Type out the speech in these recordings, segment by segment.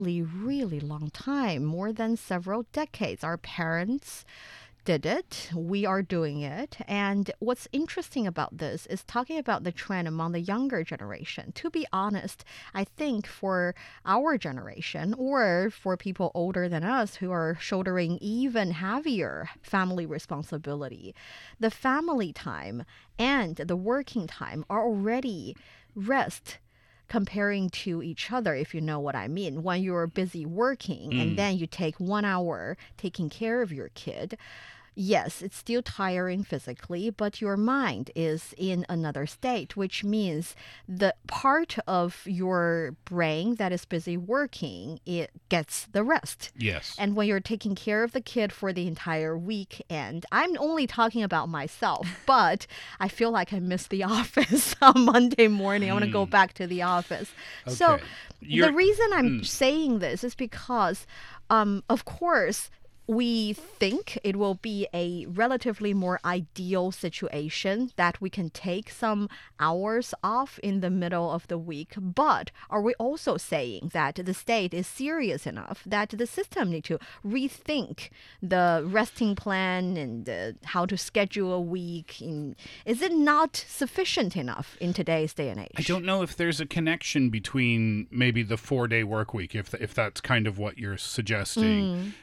really, really long time, more than several decades. Our parents did it. We are doing it. And what's interesting about this is talking about the trend among the younger generation. To be honest, I think for our generation or for people older than us who are shouldering even heavier family responsibility, the family time and the working time are already rest comparing to each other, if you know what I mean. When you're busy working and then you take 1 hour taking care of your kid, yes, it's still tiring physically, but your mind is in another state, which means the part of your brain that is busy working, it gets the rest. Yes. And when you're taking care of the kid for the entire weekend, I'm only talking about myself, but I feel like I miss the office on Monday morning. I want to go back to the office. So Okay. the reason I'm saying this is because, of course, we think it will be a relatively more ideal situation that we can take some hours off in the middle of the week. But are we also saying that the state is serious enough that the system need to rethink the resting plan and how to schedule a week? Is it not sufficient enough in today's day and age? I don't know if there's a connection between maybe the 4-day work week, if that's kind of what you're suggesting.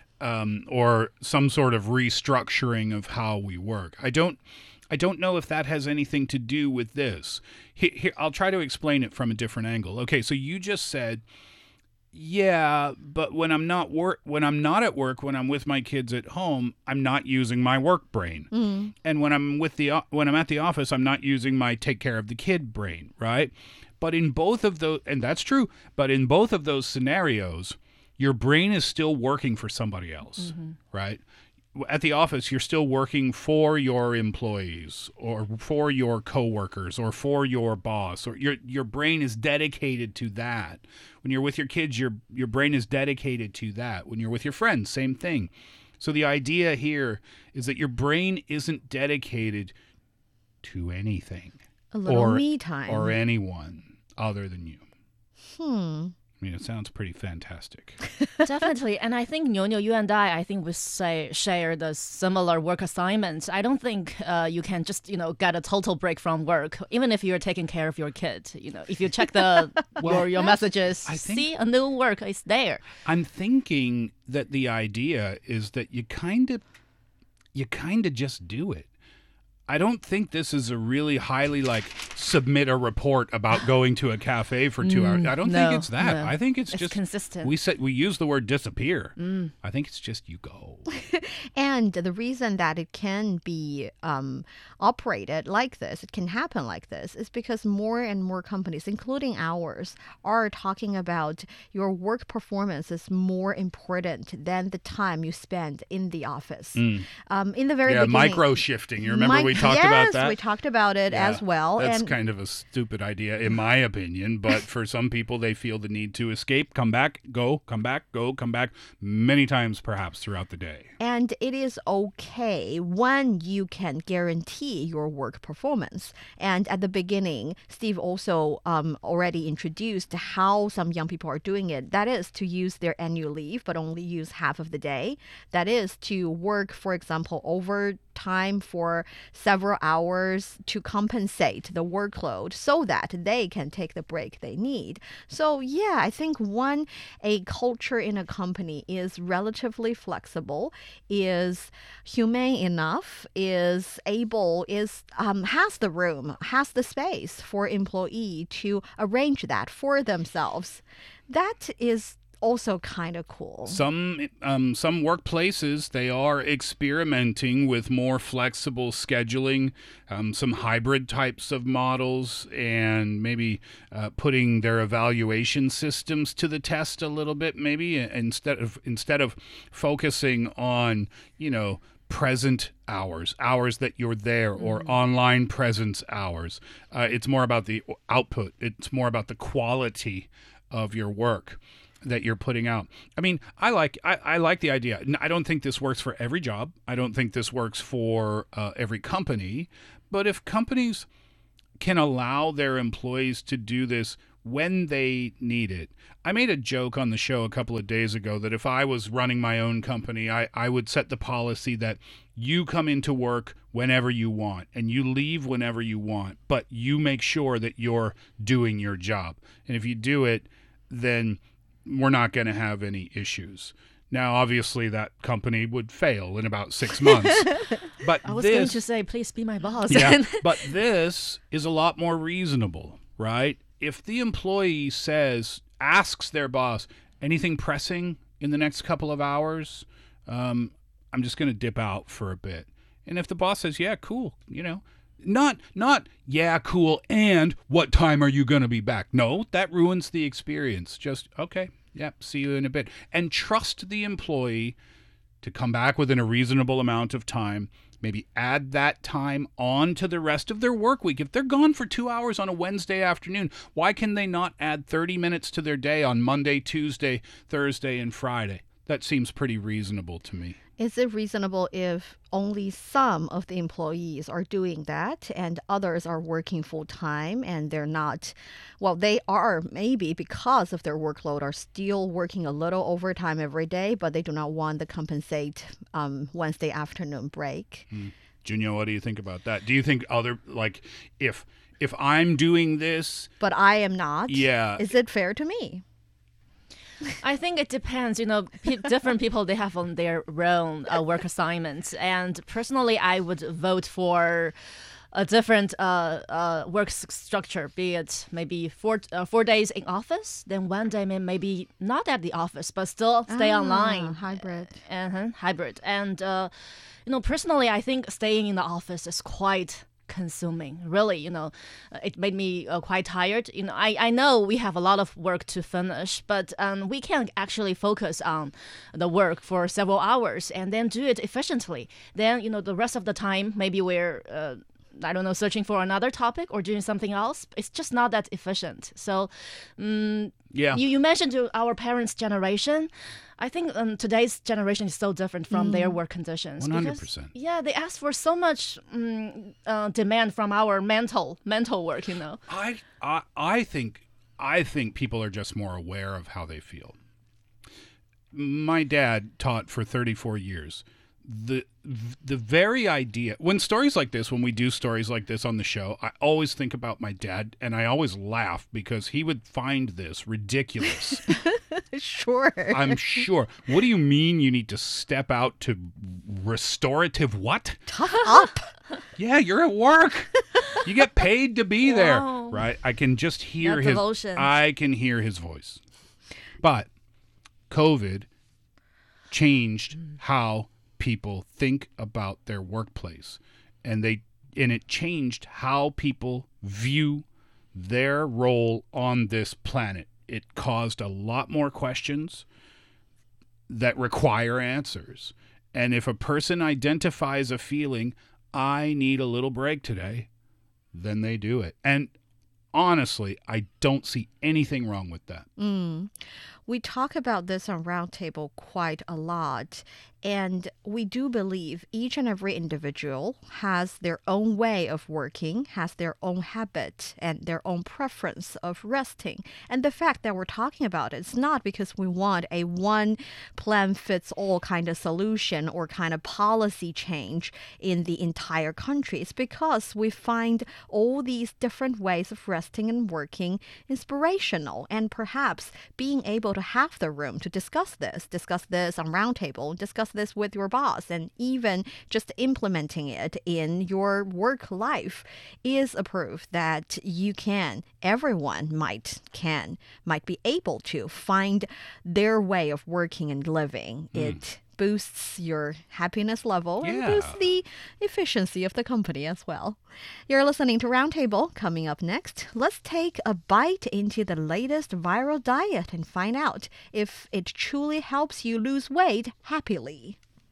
Or some sort of restructuring of how we work. I don't know if that has anything to do with this. Here, I'll try to explain it from a different angle. Okay, so you just said, yeah, but when I'm not at work, when I'm with my kids at home, I'm not using my work brain. And when I'm at the office, I'm not using my take care of the kid brain, right? But in both of those, and that's true, but in both of those scenarios, your brain is still working for somebody else, right? At the office, you're still working for your employees or for your coworkers or for your boss, or your brain is dedicated to that. When you're with your kids, your brain is dedicated to that. When you're with your friends, same thing. So the idea here is that your brain isn't dedicated to anything. A little me time. Or anyone other than you. Hmm. I mean, it sounds pretty fantastic. Definitely. And I think, Nyo, you and I think we share the similar work assignments. I don't think you can just, get a total break from work, even if you're taking care of your kid. If you check your messages, see a new work is there. I'm thinking that the idea is that you kind of just do it. I don't think this is a really highly submit a report about going to a cafe for 2 hours. I don't think it's that. No. I think it's just consistent. We use the word disappear. I think it's just you go. And the reason that it can be operated like this, it can happen like this, is because more and more companies, including ours, are talking about your work performance is more important than the time you spend in the office. In the very beginning, micro shifting. You remember we talked about that? Yes, we talked about it as well. That's kind of a stupid idea, in my opinion. But for some people, they feel the need to escape, come back, go, come back, go, come back, many times perhaps throughout the day. And it is okay when you can guarantee your work performance. And at the beginning, Steve also already introduced how some young people are doing it. That is to use their annual leave, but only use half of the day. That is to work, for example, overtime for several hours to compensate the workload so that they can take the break they need. So yeah, I think when a culture in a company is relatively flexible, is humane enough, is able, has the room, has the space for employee to arrange that for themselves, that is also kind of cool. Some workplaces, they are experimenting with more flexible scheduling, some hybrid types of models, and maybe putting their evaluation systems to the test a little bit. Maybe instead of focusing on present hours that you're there, or online presence hours. It's more about the output. It's more about the quality of your work that you're putting out. I mean, I like the idea. I don't think this works for every job. I don't think this works for every company. But if companies can allow their employees to do this when they need it. I made a joke on the show a couple of days ago that if I was running my own company, I would set the policy that you come into work whenever you want and you leave whenever you want, but you make sure that you're doing your job. And if you do it, then we're not going to have any issues. Now, obviously, that company would fail in about 6 months. But I was going to say, please be my boss. Yeah, but this is a lot more reasonable, right? If the employee asks their boss, anything pressing in the next couple of hours, I'm just going to dip out for a bit. And if the boss says, yeah, cool, not, yeah, cool, and what time are you going to be back? No, that ruins the experience. Just, okay, yep, see you in a bit. And trust the employee to come back within a reasonable amount of time. Maybe add that time on to the rest of their work week. If they're gone for 2 hours on a Wednesday afternoon, why can they not add 30 minutes to their day on Monday, Tuesday, Thursday, and Friday? That seems pretty reasonable to me. Is it reasonable if only some of the employees are doing that and others are working full time and they're not, well, they are maybe because of their workload are still working a little overtime every day, but they do not want the compensate Wednesday afternoon break? Junyo, what do you think about that? Do you think if I'm doing this, but I am not, yeah, is it fair to me? I think it depends. Different people, they have on their own work assignments. And personally, I would vote for a different work structure, be it maybe 4 days in office, then 1 day maybe not at the office, but still stay online. Hybrid. Hybrid. And, personally, I think staying in the office is quite consuming. Really, it made me quite tired. I know we have a lot of work to finish, but we can actually focus on the work for several hours and then do it efficiently. Then, the rest of the time, maybe we're searching for another topic or doing something else. It's just not that efficient. So, yeah. You mentioned to our parents' generation. I think today's generation is so different from their work conditions. 100%. Yeah, they ask for so much demand from our mental work. I think people are just more aware of how they feel. My dad taught for 34 years. The very idea, when we do stories like this on the show, I always think about my dad and I always laugh because he would find this ridiculous. Sure. I'm sure. What do you mean you need to step out to restorative what? Tough up. Yeah, you're at work. You get paid to be there, Wow. right? I can just hear That devotion. I can hear his voice. But COVID changed how people think about their workplace, and it changed how people view their role on this planet. It caused a lot more questions that require answers. And if a person identifies a feeling, I need a little break today, then they do it. And honestly, I don't see anything wrong with that. We talk about this on Roundtable quite a lot, and we do believe each and every individual has their own way of working, has their own habit and their own preference of resting. And the fact that we're talking about it is not because we want a one-plan-fits-all kind of solution or kind of policy change in the entire country. It's because we find all these different ways of resting and working inspirational, and perhaps being able to have the room to discuss this on Roundtable, discuss this with your boss, and even just implementing it in your work life is a proof that everyone might be able to find their way of working and living. It boosts your happiness level and boosts the efficiency of the company as well. You're listening to Roundtable. Coming up next, let's take a bite into the latest viral diet and find out if it truly helps you lose weight happily.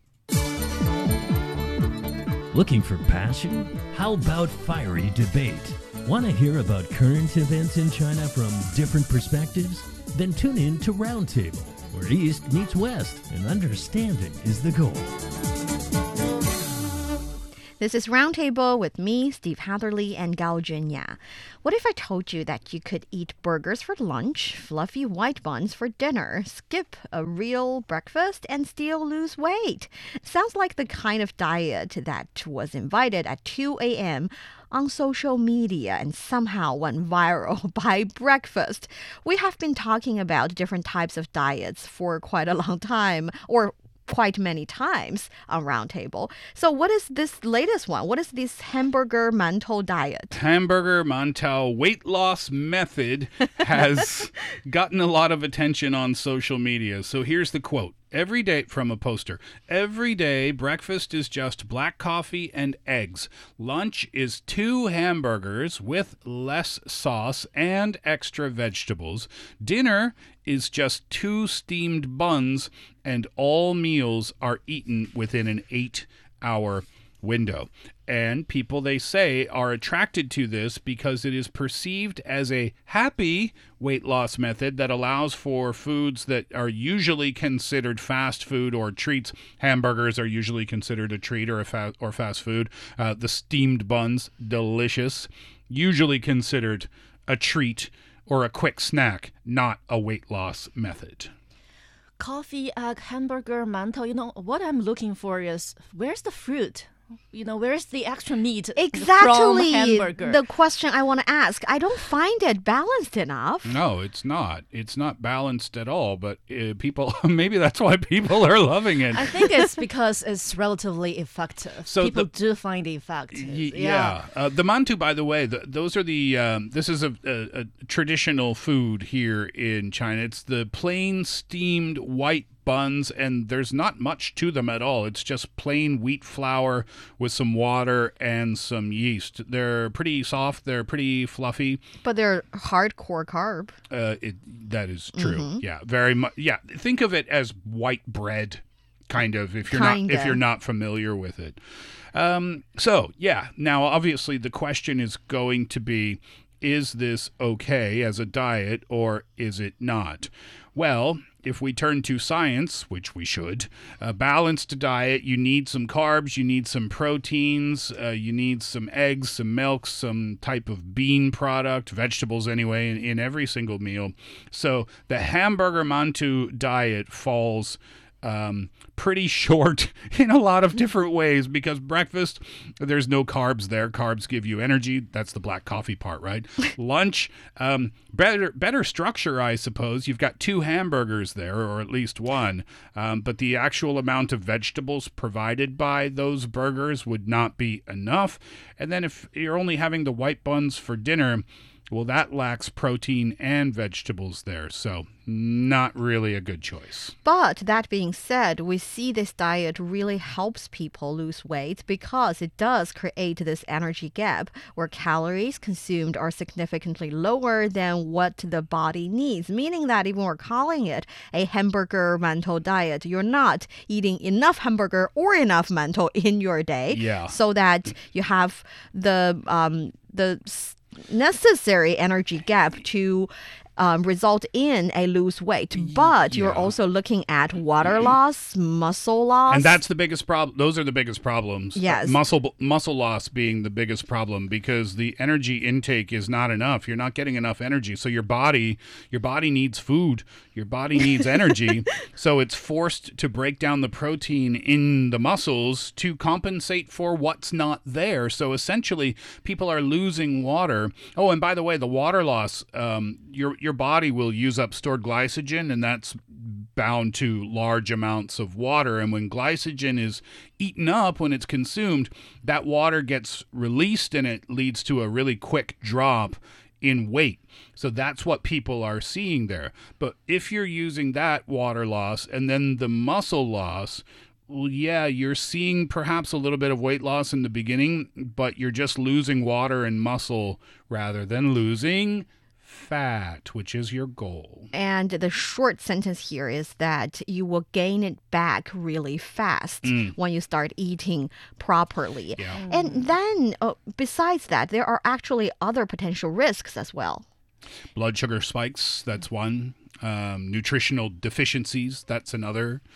Looking for passion? How about fiery debate? Want to hear about current events in China from different perspectives? Then tune in to Roundtable, where East meets West and understanding is the goal. This is Roundtable with me, Steve Hatherley, and Gao Junya. What if I told you that you could eat burgers for lunch, fluffy white buns for dinner, skip a real breakfast, and still lose weight? Sounds like the kind of diet that was invited at 2 a.m. on social media and somehow went viral by breakfast. We have been talking about different types of diets for quite a long time, or quite many times on Roundtable. So what is this latest one? What is this hamburger mantou diet? Hamburger mantou weight loss method has gotten a lot of attention on social media. So here's the quote. Every day from a poster. Every day, breakfast is just black coffee and eggs. Lunch is 2 hamburgers with less sauce and extra vegetables. Dinner is just 2 steamed buns, and all meals are eaten within an 8-hour window. And people, they say, are attracted to this because it is perceived as a happy weight loss method that allows for foods that are usually considered fast food or treats. Hamburgers are usually considered a treat or fast food. The steamed buns, delicious, usually considered a treat or a quick snack, not a weight loss method. Coffee, egg, hamburger, mantou. What I'm looking for is, where's the fruit? Where's the extra meat from Exactly hamburger? the question I want to ask. I don't find it balanced enough. No, it's not. It's not balanced at all, but people, maybe that's why people are loving it. I think it's because it's relatively effective. So People do find it effective. Yeah. The mantou, by the way, those are this is a traditional food here in China. It's the plain steamed white buns, and there's not much to them at all. It's just plain wheat flour with some water and some yeast. They're pretty soft. They're pretty fluffy. But they're hardcore carb. That is true. Yeah, very much. Yeah, think of it as white bread, kind of. If you're not familiar with it. So yeah. Now, obviously, the question is going to be: is this okay as a diet, or is it not? Well, if we turn to science, which we should, a balanced diet, you need some carbs, you need some proteins, you need some eggs, some milk, some type of bean product, vegetables anyway, in every single meal. So the hamburger mantou diet falls pretty short in a lot of different ways, because breakfast, there's no carbs there. Carbs give you energy. That's the black coffee part, right? Lunch, better structure, I suppose. You've got 2 hamburgers there, or at least 1, but the actual amount of vegetables provided by those burgers would not be enough. And then if you're only having the white buns for dinner, well, that lacks protein and vegetables there, so not really a good choice. But that being said, we see this diet really helps people lose weight because it does create this energy gap where calories consumed are significantly lower than what the body needs, meaning that even we're calling it a hamburger mantou diet, you're not eating enough hamburger or enough mantou in your day, so that you have the necessary energy gap to result in a lose weight, but you're also looking at water loss, muscle loss. And that's the biggest problem. Those are the biggest problems. Yes. Muscle loss being the biggest problem, because the energy intake is not enough. You're not getting enough energy. So your body needs food. Your body needs energy. So it's forced to break down the protein in the muscles to compensate for what's not there. So essentially, people are losing water. Oh, and by the way, the water loss, your body will use up stored glycogen, and that's bound to large amounts of water. And when glycogen is eaten up, when it's consumed, that water gets released, and it leads to a really quick drop in weight. So that's what people are seeing there. But if you're using that water loss and then the muscle loss, well, yeah, you're seeing perhaps a little bit of weight loss in the beginning, but you're just losing water and muscle rather than losing fat, which is your goal. And the short sentence here is that you will gain it back really fast when you start eating properly. Yeah. And then, besides that, there are actually other potential risks as well. Blood sugar spikes, that's one. Nutritional deficiencies, that's another.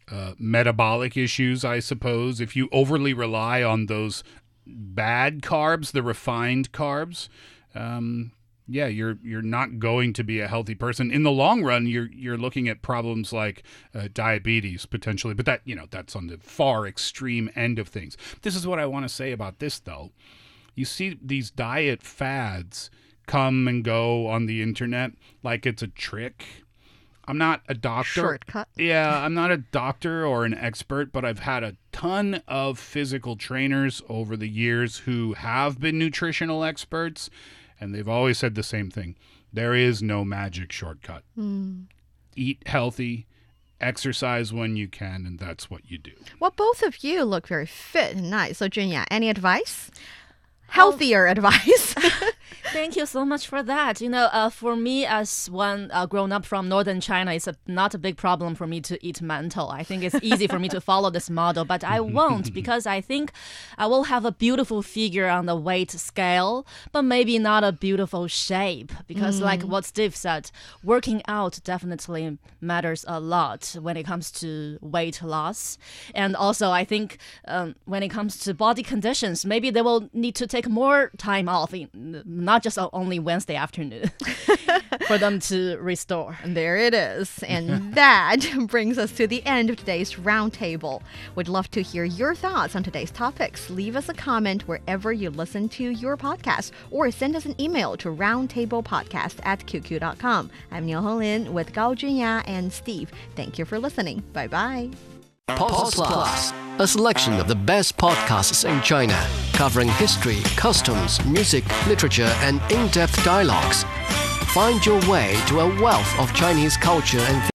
metabolic issues, I suppose. If you overly rely on those bad carbs, the refined carbs, you're not going to be a healthy person. In the long run, you're looking at problems like diabetes potentially, but that's on the far extreme end of things. This is what I want to say about this, though. You see these diet fads come and go on the internet like it's a trick. I'm not a doctor. Shortcut. Yeah, I'm not a doctor or an expert, but I've had a ton of physical trainers over the years who have been nutritional experts, and they've always said the same thing. There is no magic shortcut. Eat healthy, exercise when you can, and that's what you do. Well, both of you look very fit and nice. So, Junya, any advice? Healthier advice. Thank you so much for that. For me, as one grown up from northern China, it's not a big problem for me to eat mantou. I think it's easy for me to follow this model, but I won't, because I think I will have a beautiful figure on the weight scale, but maybe not a beautiful shape. Because like what Steve said, working out definitely matters a lot when it comes to weight loss. And also, I think when it comes to body conditions, maybe they will need to take more time off, not just only Wednesday afternoon, for them to restore. And there it is. And that brings us to the end of today's roundtable. We'd love to hear your thoughts on today's topics. Leave us a comment wherever you listen to your podcast, or send us an email to roundtablepodcast@qq.com. I'm Niu Honglin with Gao Junya and Steve. Thank you for listening. Bye-bye. Pause Plus, a selection of the best podcasts in China, covering history, customs, music, literature, and in-depth dialogues. Find your way to a wealth of Chinese culture and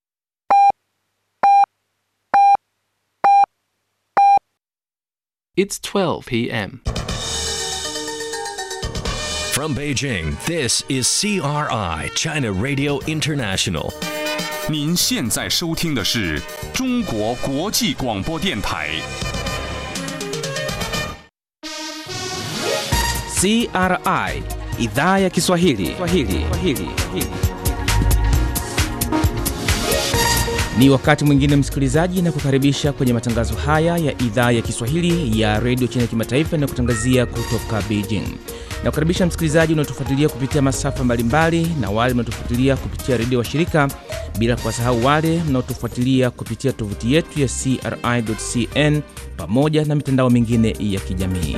It's 12 p.m. From Beijing, this is CRI, China Radio International. 您现在收听的是中国国际广播电台。 CRI Idhaa ya Kiswahili. Ni wakati mwingine msikilizaji, na kukaribisha kwenye matangazo haya ya idhaa ya Kiswahili ya Radio China Kimataifa na kutangazia kutoka Beijing. Na kukaribisha msikilizaji unaotufuatilia kupitia masafa mbalimbali na wale mnaotufuatilia kupitia redio wa shirika, bila kuwasahau wale mnaotufuatilia kupitia tovuti yetu ya CRI.cn pamoja na mitandao mingine ya kijamii.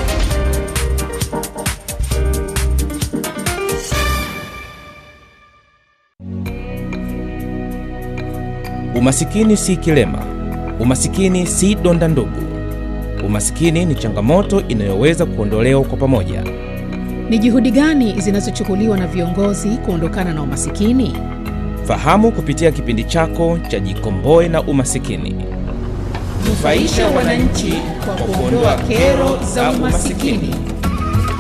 Umasikini si kilema. Umasikini si donda ndugu. Umasikini ni changamoto inayoweza kuondolewa kwa pamoja. Ni juhudi gani zinazochukuliwa na viongozi kuondokana na umasikini? Fahamu kupitia kipindi chako cha Jikomboe na Umasikini. Nufaisha wananchi kwa kuondoa kero za umasikini.